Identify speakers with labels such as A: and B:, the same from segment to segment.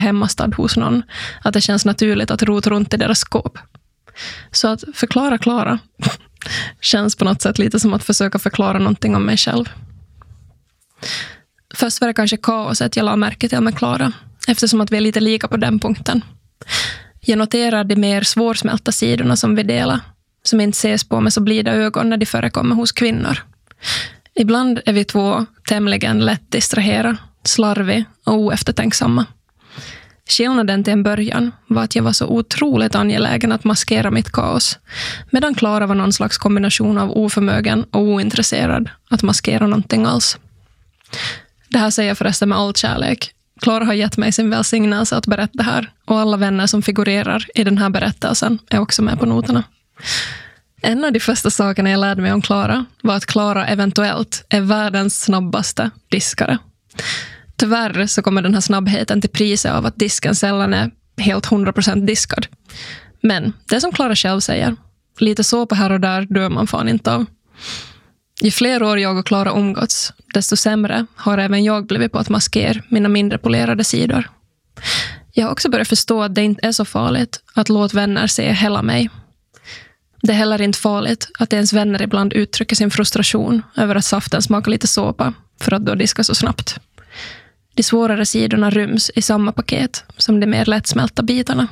A: hemmastad hos någon att det känns naturligt att rota runt i deras skåp. Så att förklara Klara känns på något sätt lite som att försöka förklara någonting om mig själv. Först var det kanske kaoset jag la märke till med Klara, eftersom att vi är lite lika på den punkten. Jag noterar de mer svårsmälta sidorna som vi delar, som inte ses på med så blida ögon när de förekommer hos kvinnor. Ibland är vi två tämligen lätt distraherade, slarviga och oeftertänksamma. Skillnaden till en början var att jag var så otroligt angelägen att maskera mitt kaos, medan Klara var någon slags kombination av oförmögen och ointresserad att maskera någonting alls. Det här säger jag förresten med all kärlek. Klara har gett mig sin välsignelse att berätta det här, och alla vänner som figurerar i den här berättelsen är också med på noterna. En av de första sakerna jag lärde mig om Klara var att Klara eventuellt är världens snabbaste diskare. Tyvärr så kommer den här snabbheten till priset av att disken sällan är helt 100% diskad. Men det som Klara själv säger, lite så på här och där dör man fan inte av. Ju fler år jag och Klara umgåtts, desto sämre har även jag blivit på att maskera mina mindre polerade sidor. Jag har också börjat förstå att det inte är så farligt att låta vänner se hela mig. Det är heller inte farligt att ens vänner ibland uttrycker sin frustration över att saften smakar lite såpa för att då diska så snabbt. De svårare sidorna ryms i samma paket som de mer lättsmälta bitarna.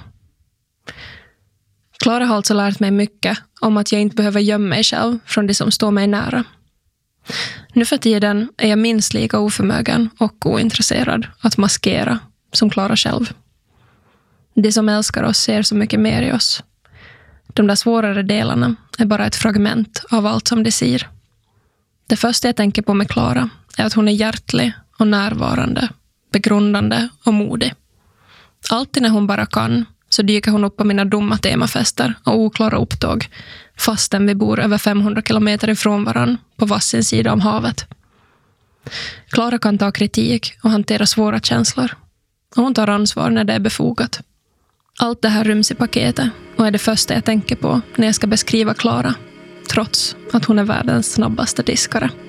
A: Klara har alltså lärt mig mycket om att jag inte behöver gömma mig själv från de som står mig nära. Nu för tiden är jag minst lika oförmögen och ointresserad att maskera som Klara själv. De som älskar oss ser så mycket mer i oss. De där svårare delarna är bara ett fragment av allt som de ser. Det första jag tänker på med Klara är att hon är hjärtlig och närvarande, begrundande och modig. Alltid när hon bara kan så dyker hon upp på mina dumma temafester och oklara upptåg, fastän vi bor över 500 kilometer ifrån varann på varsin sida om havet. Klara kan ta kritik och hantera svåra känslor. Och hon tar ansvar när det är befogat. Allt det här ryms i paketet och är det första jag tänker på när jag ska beskriva Klara, trots att hon är världens snabbaste diskare.